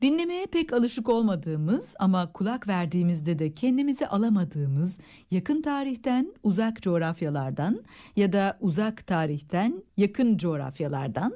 Dinlemeye pek alışık olmadığımız ama kulak verdiğimizde de kendimizi alamadığımız yakın tarihten uzak coğrafyalardan ya da uzak tarihten yakın coğrafyalardan